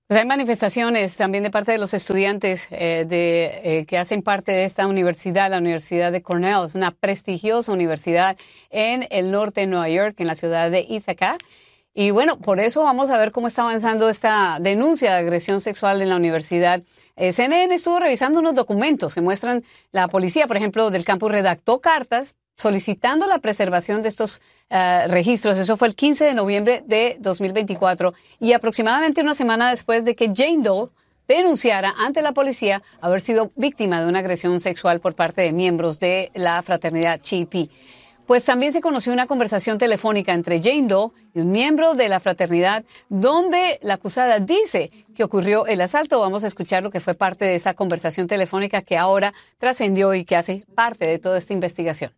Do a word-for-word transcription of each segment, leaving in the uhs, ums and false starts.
Pues hay manifestaciones también de parte de los estudiantes eh, de, eh, que hacen parte de esta universidad, la Universidad de Cornell. Es una prestigiosa universidad en el norte de Nueva York, en la ciudad de Ithaca. Y bueno, por eso vamos a ver cómo está avanzando esta denuncia de agresión sexual en la universidad. Eh, C N N estuvo revisando unos documentos que muestran la policía, por ejemplo, del campus redactó cartas solicitando la preservación de estos uh, registros. Eso fue el quince de noviembre de dos mil veinticuatro y aproximadamente una semana después de que Jane Doe denunciara ante la policía haber sido víctima de una agresión sexual por parte de miembros de la fraternidad Chi Pi. Pues también se conoció una conversación telefónica entre Jane Doe y un miembro de la fraternidad donde la acusada dice que ocurrió el asalto. Vamos a escuchar lo que fue parte de esa conversación telefónica que ahora trascendió y que hace parte de toda esta investigación.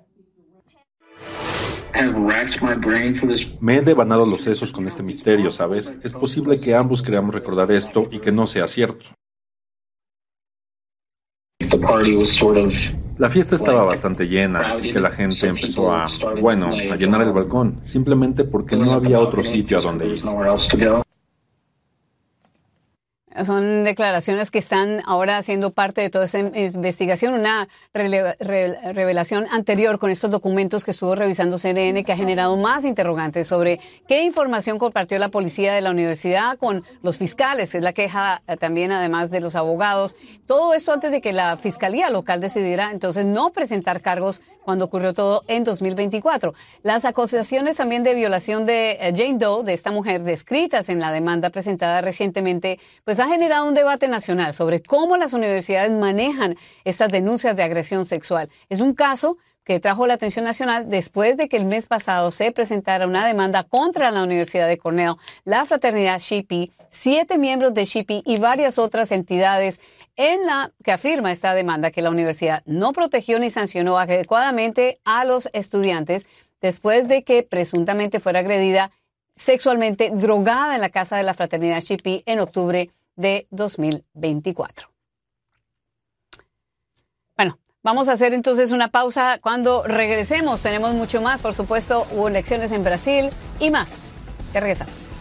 Me he devanado los sesos con este misterio, ¿sabes? Es posible que ambos queramos recordar esto y que no sea cierto. La fiesta estaba bastante llena, así que la gente empezó a, bueno, a llenar el balcón, simplemente porque no había otro sitio a donde ir. Son declaraciones que están ahora haciendo parte de toda esta investigación, una rele- re- revelación anterior con estos documentos que estuvo revisando C N N que ha generado más interrogantes sobre qué información compartió la policía de la universidad con los fiscales, es la queja también además de los abogados. Todo esto antes de que la fiscalía local decidiera entonces no presentar cargos cuando ocurrió todo en dos mil veinticuatro. Las acusaciones también de violación de Jane Doe, de esta mujer descritas en la demanda presentada recientemente, pues ha generado un debate nacional sobre cómo las universidades manejan estas denuncias de agresión sexual. Es un caso que trajo la atención nacional después de que el mes pasado se presentara una demanda contra la Universidad de Cornell, la fraternidad Chi Pi, siete miembros de Chi Pi y varias otras entidades en la que afirma esta demanda que la universidad no protegió ni sancionó adecuadamente a los estudiantes después de que presuntamente fuera agredida sexualmente, drogada en la casa de la fraternidad Chi Pi en octubre de dos mil veinticuatro. Bueno, vamos a hacer entonces una pausa. Cuando regresemos tenemos mucho más. Por supuesto, hubo elecciones en Brasil y más. Ya regresamos.